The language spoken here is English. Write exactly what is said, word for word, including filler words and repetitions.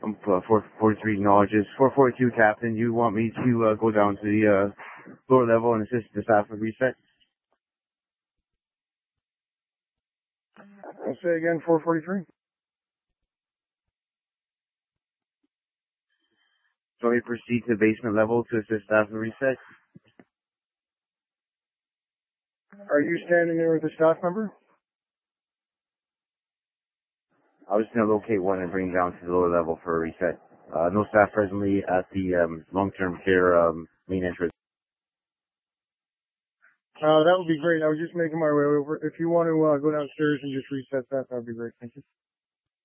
Um, uh, four forty-three acknowledges. four forty-two, Captain, you want me to uh, go down to the uh, lower level and assist the staff with reset? I'll say again, four forty-three. So we proceed to the basement level to assist staff with reset? Are you standing there with a staff member? I was going to locate one and bring it down to the lower level for a reset. Uh, no staff presently at the um, long-term care um, main entrance. Uh, that would be great. I was just making my way over. If you want to uh, go downstairs and just reset that, that would be great. Thank you.